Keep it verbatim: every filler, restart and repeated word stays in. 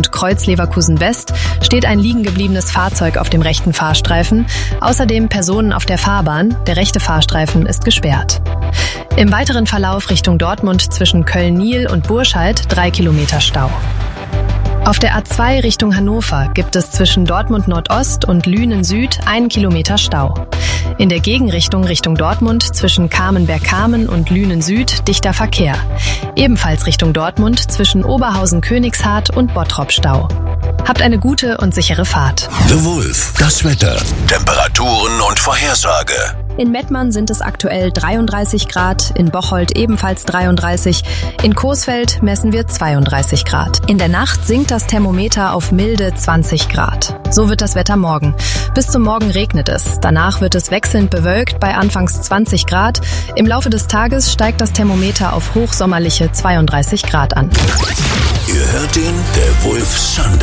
und Kreuz Leverkusen West steht ein liegen gebliebenes Fahrzeug auf dem rechten Fahrstreifen, außerdem Personen auf der Fahrbahn, der rechte Fahrstreifen ist gesperrt. Im weiteren Verlauf Richtung Dortmund zwischen Köln-Niel und Burscheid drei Kilometer Stau. Auf der A zwei Richtung Hannover gibt es zwischen Dortmund Nordost und Lünen Süd einen Kilometer Stau. In der Gegenrichtung Richtung Dortmund zwischen Kamenberg-Kamen und Lünen Süd dichter Verkehr. Ebenfalls Richtung Dortmund zwischen Oberhausen-Königshardt und Bottrop Stau. Habt eine gute und sichere Fahrt. The Wolf, das Wetter, Temperaturen und Vorhersage. In Mettmann sind es aktuell dreiunddreißig Grad, in Bocholt ebenfalls dreiunddreißig, in Coesfeld messen wir zweiunddreißig Grad. In der Nacht sinkt das Thermometer auf milde zwanzig Grad. So wird das Wetter morgen. Bis zum Morgen regnet es, danach wird es wechselnd bewölkt bei anfangs zwanzig Grad. Im Laufe des Tages steigt das Thermometer auf hochsommerliche zweiunddreißig Grad an. Ihr hört den The Wolf Sunday.